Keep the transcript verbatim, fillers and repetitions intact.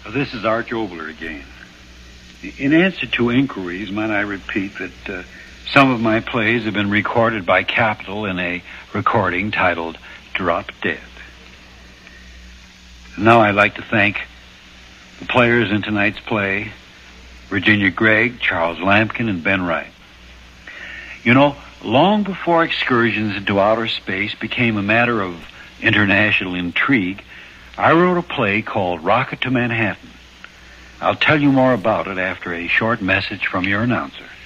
This is Arch Obler again. In answer to inquiries, might I repeat that uh, some of my plays have been recorded by Capitol in a recording titled Drop Dead. Now I'd like to thank the players in tonight's play, Virginia Gregg, Charles Lampkin, and Ben Wright. You know, long before excursions into outer space became a matter of international intrigue, I wrote a play called Rocket to Manhattan. I'll tell you more about it after a short message from your announcer.